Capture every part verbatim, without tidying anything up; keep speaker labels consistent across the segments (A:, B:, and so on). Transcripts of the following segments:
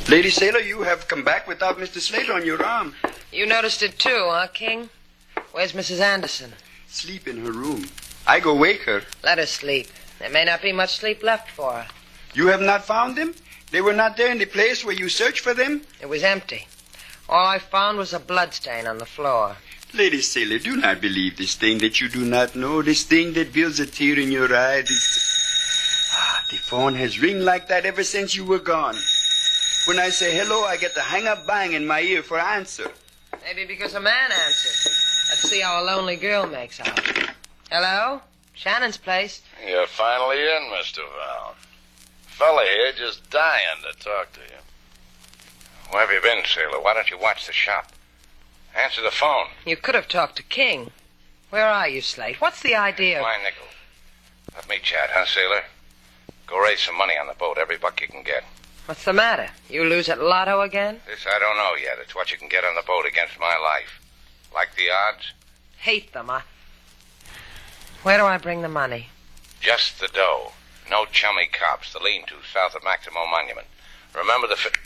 A: Lady Sailor, you have come back without Mister Slater on your arm.
B: You noticed it too, huh, King? Where's Missus Anderson?
A: Sleep in her room. I go wake her.
B: Let her sleep. There may not be much sleep left for her.
A: You have not found them? They were not there in the place where you searched for them?
B: It was empty. All I found was a bloodstain on the floor.
A: Lady Sailor, do not believe this thing that you do not know, this thing that builds a tear in your eye. This... Ah, the phone has ringed like that ever since you were gone. When I say hello, I get the hang-up bang in my ear for answer.
B: Maybe because a man answered. Let's see how a lonely girl makes out. Hello? Shannon's place.
C: You're finally in, Mister Val. Fella here just dying to talk to you. Where have you been, Sailor? Why don't you watch the shop? Answer the phone.
B: You could have talked to King. Where are you, Slate? What's the idea?
C: Why, nickel. Let me chat, huh, Sailor? Go raise some money on the boat, every buck you can get.
B: What's the matter? You lose at Lotto again?
C: This I don't know yet. It's what you can get on the boat against my life. Like the odds?
B: Hate them. I... Where do I bring the money?
C: Just the dough. No chummy cops. The lean-to south of Maximo Monument. Remember the... Fi-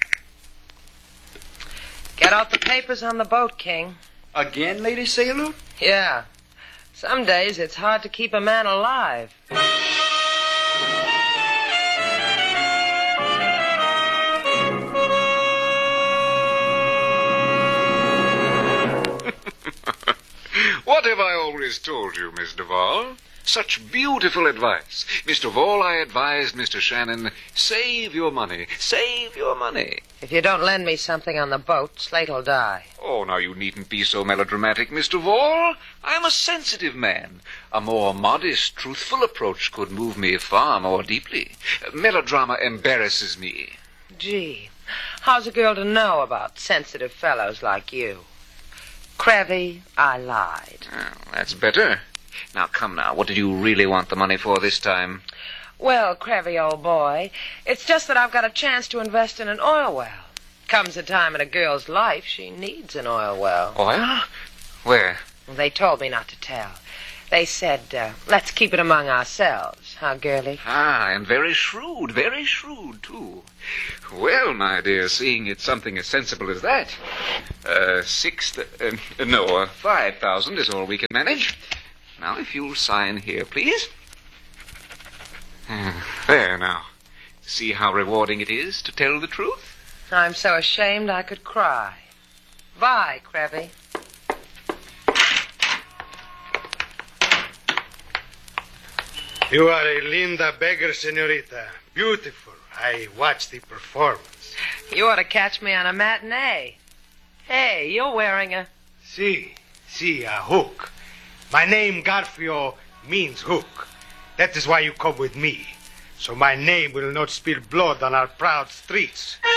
B: Get out the papers on the boat, King.
A: Again, Lady Sailor?
B: Yeah. Some days it's hard to keep a man alive.
D: What have I always told you, Miss Duval? Such beautiful advice. Mister Duval, I advised Mister Shannon, save your money, save your money.
B: If you don't lend me something on the boat, Slate'll die.
D: Oh, now you needn't be so melodramatic, Mister Duval. I'm a sensitive man. A more modest, truthful approach could move me far more deeply. Melodrama embarrasses me.
B: Gee, how's a girl to know about sensitive fellows like you? Crevy, I lied.
D: Oh, that's better. Now, come now, what did you really want the money for this time?
B: Well, Crevy, old boy, it's just that I've got a chance to invest in an oil well. Comes a time in a girl's life she needs an oil well.
D: Oil? Where?
B: They told me not to tell. They said, uh, let's keep it among ourselves. Huh, girlie?
D: Ah, and very shrewd, very shrewd, too. Well, my dear, seeing it's something as sensible as that, uh, six, th- uh, no, uh, five thousand is all we can manage. Now, if you'll sign here, please. Uh, there, now. See how rewarding it is to tell the truth?
B: I'm so ashamed I could cry. Bye, Crevy.
E: You are a linda beggar, senorita. Beautiful. I watched the performance.
B: You ought to catch me on a matinee. Hey, you're wearing a...
E: Si, si, a hook. My name, Garfio, means hook. That is why you come with me. So my name will not spill blood on our proud streets.